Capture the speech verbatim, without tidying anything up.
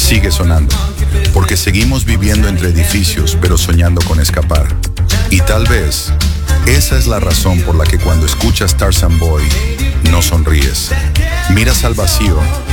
sigue sonando, porque seguimos viviendo entre edificios, pero soñando con escapar. Y tal vez esa es la razón por la que cuando escuchas Tarzan Boy no sonríes. Miras al vacío